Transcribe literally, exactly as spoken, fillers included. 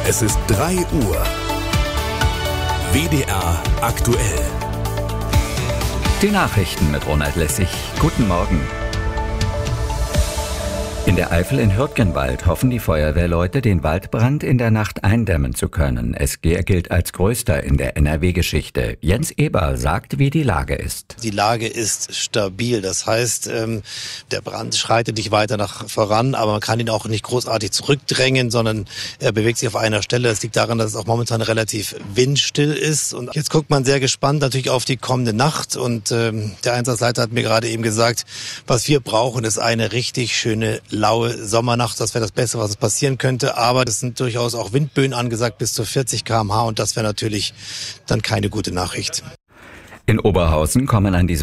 Es ist drei Uhr. W D R aktuell. Die Nachrichten mit Ronald Lessig. Guten Morgen. In der Eifel in Hürtgenwald hoffen die Feuerwehrleute, den Waldbrand in der Nacht eindämmen zu können. Es gilt als größter in der N R W-Geschichte. Jens Eber sagt, wie die Lage ist. Die Lage ist stabil. Das heißt, der Brand schreitet nicht weiter nach voran, aber man kann ihn auch nicht großartig zurückdrängen, sondern er bewegt sich auf einer Stelle. Das liegt daran, dass es auch momentan relativ windstill ist. Und jetzt guckt man sehr gespannt natürlich auf die kommende Nacht. Und der Einsatzleiter hat mir gerade eben gesagt, was wir brauchen, ist eine richtig schöne laue Sommernacht, das wäre das Beste, was passieren könnte. Aber es sind durchaus auch Windböen angesagt bis zu vierzig Kilometer pro Stunde und das wäre natürlich dann keine gute Nachricht. In Oberhausen kommen an diesem